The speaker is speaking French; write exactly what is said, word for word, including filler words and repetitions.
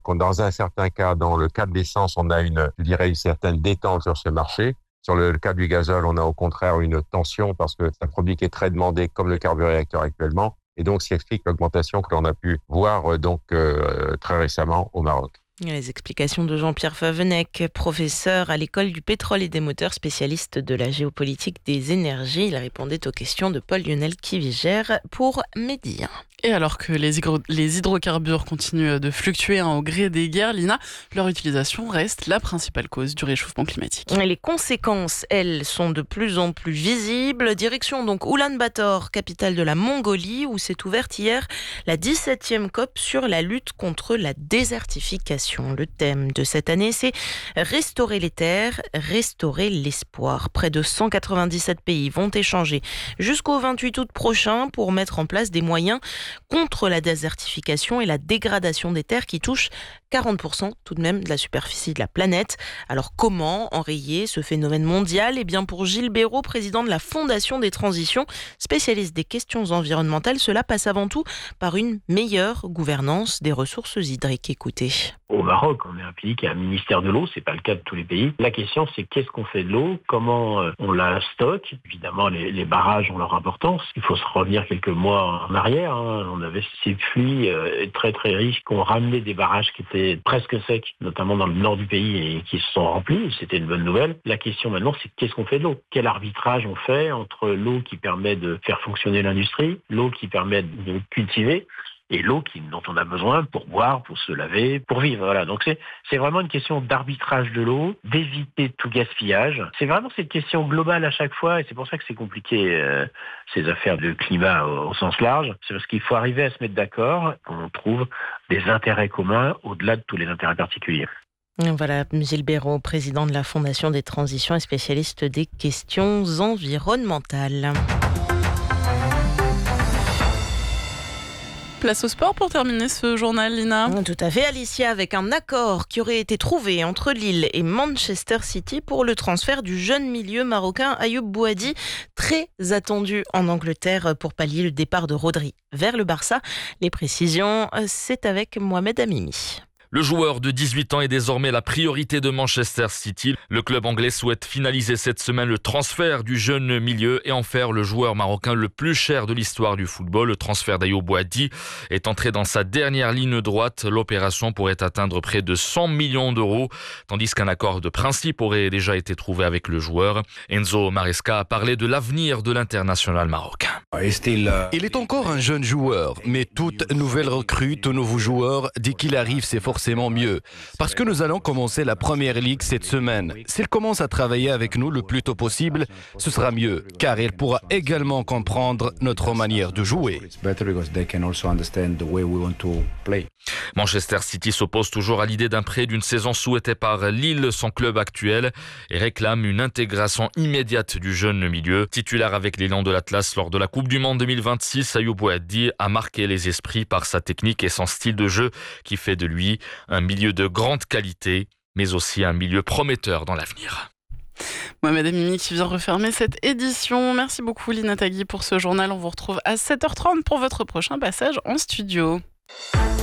Quand dans un certain cas, dans le cas de l'essence, on a une, je dirais, une certaine détente sur ce marché. Sur le cas du gazole, on a au contraire une tension parce que c'est un produit qui est très demandé comme le carburéacteur actuellement. Et donc, ce qui explique l'augmentation que l'on a pu voir donc euh, très récemment au Maroc. Les explications de Jean-Pierre Favennec, professeur à l'école du pétrole et des moteurs, spécialiste de la géopolitique des énergies. Il répondait aux questions de Paul-Lionel Kivigère pour Midi. Et alors que les, hydro- les hydrocarbures continuent de fluctuer hein, au gré des guerres, Lina, leur utilisation reste la principale cause du réchauffement climatique. Les conséquences, elles, sont de plus en plus visibles. Direction donc Oulan-Bator, capitale de la Mongolie, où s'est ouverte hier la dix-septième COP sur la lutte contre la désertification. Le thème de cette année, c'est restaurer les terres, restaurer l'espoir. Près de cent quatre-vingt-dix-sept pays vont échanger jusqu'au vingt-huit août prochain pour mettre en place des moyens contre la désertification et la dégradation des terres qui touchent quarante pour cent tout de même de la superficie de la planète. Alors comment enrayer ce phénomène mondial ? Eh bien pour Gilles Béraud, président de la Fondation des Transitions, spécialiste des questions environnementales, cela passe avant tout par une meilleure gouvernance des ressources hydriques. Écoutez. Au Maroc, on est un pays qui a un ministère de l'eau, c'est pas le cas de tous les pays. La question, c'est qu'est-ce qu'on fait de l'eau, comment on la stocke. Évidemment, les, les barrages ont leur importance. Il faut se revenir quelques mois en arrière. Hein. On avait ces pluies euh, très très riches qui ont ramené des barrages qui étaient presque secs, notamment dans le nord du pays, et qui se sont remplis. C'était une bonne nouvelle. La question maintenant, c'est qu'est-ce qu'on fait de l'eau ? Quel arbitrage on fait entre l'eau qui permet de faire fonctionner l'industrie, l'eau qui permet de cultiver, et l'eau qui, dont on a besoin pour boire, pour se laver, pour vivre. Voilà. Donc c'est, c'est vraiment une question d'arbitrage de l'eau, d'éviter tout gaspillage. C'est vraiment cette question globale à chaque fois, et c'est pour ça que c'est compliqué, euh, ces affaires de climat au, au sens large. C'est parce qu'il faut arriver à se mettre d'accord, qu'on trouve des intérêts communs au-delà de tous les intérêts particuliers. Voilà, Gilles Béraud, président de la Fondation des Transitions et spécialiste des questions environnementales. Place au sport pour terminer ce journal, Lina. Tout à fait, Alicia, avec un accord qui aurait été trouvé entre Lille et Manchester City pour le transfert du jeune milieu marocain Ayoub Bouhaddi, très attendu en Angleterre pour pallier le départ de Rodri vers le Barça. Les précisions, c'est avec Mohamed Amimi. Le joueur de dix-huit ans est désormais la priorité de Manchester City. Le club anglais souhaite finaliser cette semaine le transfert du jeune milieu et en faire le joueur marocain le plus cher de l'histoire du football. Le transfert d'Ayoub Bouhaddi est entré dans sa dernière ligne droite. L'opération pourrait atteindre près de cent millions d'euros, tandis qu'un accord de principe aurait déjà été trouvé avec le joueur. Enzo Maresca a parlé de l'avenir de l'international marocain. Il est encore un jeune joueur, mais toute nouvelle recrue, tout nouveau joueur, dès qu'il arrive, c'est forcément mieux. Parce que nous allons commencer la première ligue cette semaine. S'il commence à travailler avec nous le plus tôt possible, ce sera mieux, car il pourra également comprendre notre manière de jouer. Manchester City s'oppose toujours à l'idée d'un prêt d'une saison souhaitée par Lille, son club actuel, et réclame une intégration immédiate du jeune milieu. Titulaire avec l'élan de l'Atlas lors de la Coupe du Monde deux mille vingt-six, Ayoub Bouhaddi a marqué les esprits par sa technique et son style de jeu qui fait de lui un milieu de grande qualité, mais aussi un milieu prometteur dans l'avenir. Mohamed Amimi qui vient refermer cette édition. Merci beaucoup Lina Tagui pour ce journal. On vous retrouve à sept heures trente pour votre prochain passage en studio.